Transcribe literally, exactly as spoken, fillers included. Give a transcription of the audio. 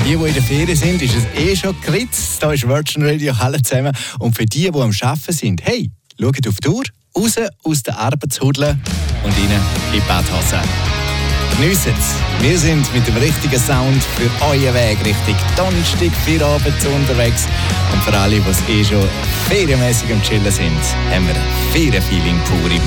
die, die in der Ferien sind, ist es eh schon geritzt. Da ist Virgin Radio, hallo zusammen. Und für die, die am Arbeiten sind, hey, schaut auf die Uhr, raus aus der Arbeitshudeln und rein in die Badhose. Geniessen es. Wir sind mit dem richtigen Sound für euren Weg Richtung Donnerstag, Feierabend unterwegs. Und für alle, die eh schon ferienmäßig am Chillen sind, haben wir ein Ferienfeeling pur im